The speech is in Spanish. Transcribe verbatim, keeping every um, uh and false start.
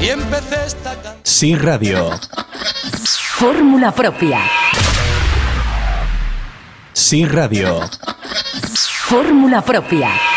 y empecé esta canción. Sí Radio. Fórmula propia. Sí Radio. Fórmula propia.